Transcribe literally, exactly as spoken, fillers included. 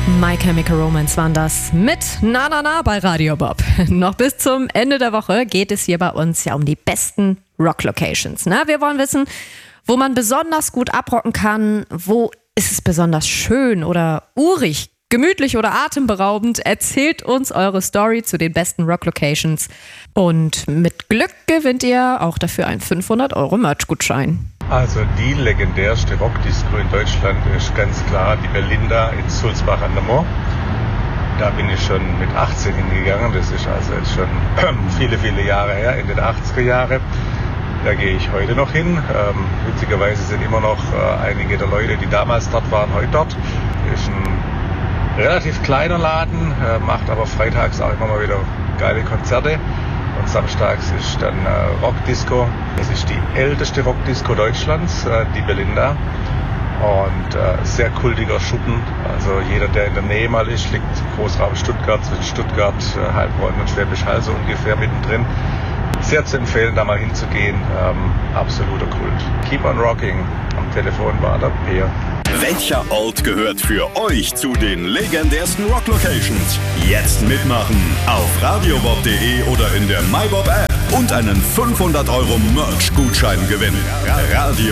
My Chemical Romance waren das mit Na Na Na bei Radio Bob. Noch bis zum Ende der Woche geht es hier bei uns ja um die besten Rock-Locations. Ne? Wir wollen wissen, wo man besonders gut abrocken kann, wo ist es besonders schön oder urig, gemütlich oder atemberaubend. Erzählt uns eure Story zu den besten Rock-Locations und mit Glück gewinnt ihr auch dafür einen fünfhundert Euro Merch-Gutschein. Also die legendärste Rockdisco in Deutschland ist ganz klar die Belinda in Sulzbach an der Moor. Da bin ich schon mit achtzehn hingegangen, das ist also jetzt schon viele, viele Jahre her, Ende der achtziger Jahre. Da gehe ich heute noch hin. Ähm, witzigerweise sind immer noch äh, einige der Leute, die damals dort waren, heute dort. Ist ein relativ kleiner Laden, äh, macht aber freitags auch immer mal wieder geile Konzerte. Und samstags ist dann äh, Rockdisco. Es ist die älteste Rockdisco Deutschlands, äh, die Belinda. Und äh, sehr kultiger Schuppen. Also jeder, der in der Nähe mal ist, liegt im Großraum Stuttgart, zwischen Stuttgart, äh, Heilbronn und Schwäbisch Hall so ungefähr mittendrin. Sehr zu empfehlen, da mal hinzugehen. Ähm, absoluter Kult. Keep on rocking. Am Telefon war der Peer. Welcher Ort gehört für euch zu den legendärsten Rock-Locations? Jetzt mitmachen auf radiobob punkt de oder in der MyBob-App und einen fünfhundert Euro Merch-Gutschein gewinnen. Radio